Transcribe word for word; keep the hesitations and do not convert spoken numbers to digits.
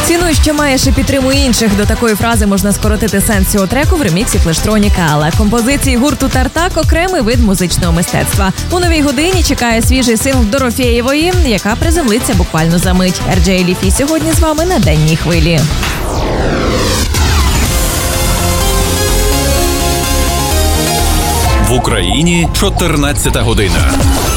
Цінуй, що маєш, і підтримуй інших. До такої фрази можна скоротити сенс цього треку в реміксі Флештроніка, але композиції гурту «Тартак» – окремий вид музичного мистецтва. У новій годині чекає свіжий сингл Дорофєєвої, яка приземлиться буквально за мить. ар джей Ліфі сьогодні з вами на денній хвилі. В Україні чотирнадцята година.